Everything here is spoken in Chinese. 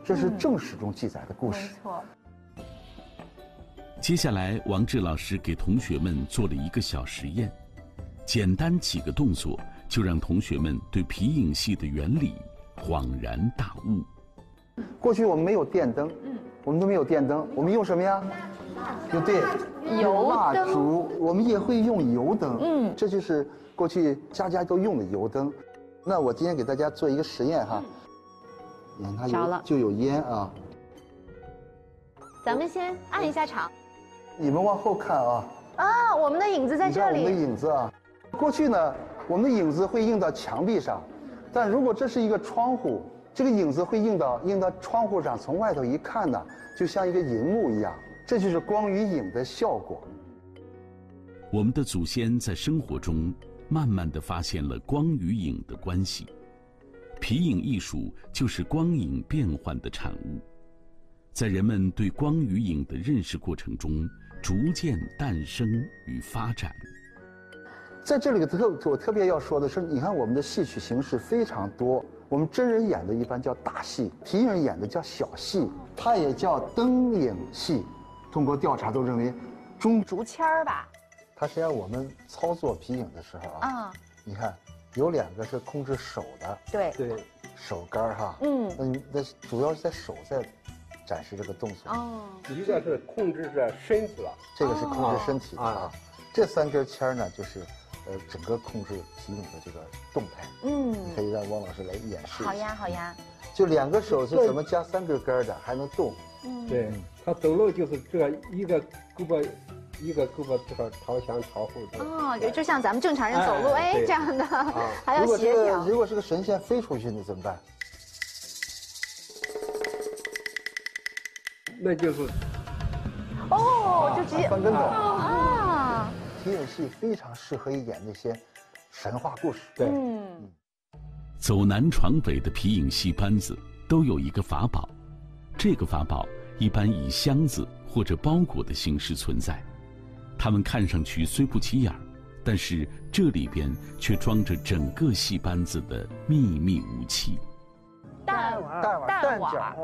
这是正史中记载的故事。 没错。 接下来，王志老师给同学们做了一个小实验，简单几个动作就让同学们对皮影戏的原理恍然大悟。 过去我们没有电灯，我们都没有电灯，我们用什么呀？对， 油蜡灯烛，我们也会用油灯。这就是过去家家都用的油灯。那我今天给大家做一个实验哈，你看它就有烟啊。 咱们先按一下场。 你们往后看啊。 啊，我们的影子在这里。 你看我们的影子啊，过去呢，我们的影子会映到墙壁上，但如果这是一个窗户，这个影子会映到窗户上，从外头一看呢，就像一个银幕一样。这就是光与影的效果。 我们的祖先在生活中慢慢地发现了光与影的关系，皮影艺术就是光影变换的产物，在人们对光与影的认识过程中逐渐诞生与发展。 在这里我特别要说的是，你看我们的戏曲形式非常多，我们真人演的一般叫大戏，皮影演的叫小戏，它也叫灯影戏。通过调查都认为， 竹签儿吧。 它实际上我们操作皮影的时候啊，你看有2个是控制手的， 对， 手杆哈，那主要是在手在展示这个动作。 一个是控制着身子了， 这个是控制身体的啊。这3根签呢，就是整个控制皮影的这个动态。你可以让汪老师来演示一下。 好呀。 就2个手是怎么加3根杆的，还能动。 对，他走路就是这一个胳膊这个朝前朝后的。 就像咱们正常人走路，这样的，还要协调。 如果是个神仙飞出去，你怎么办？ 那就是， 就直接翻跟头啊！皮影戏非常适合演那些神话故事。 对， 走南闯北的皮影戏班子都有一个法宝，这个法宝一般以箱子或者包裹的形式存在，它们看上去虽不起眼儿，但是这里边却装着整个戏班子的秘密武器。 蛋瓦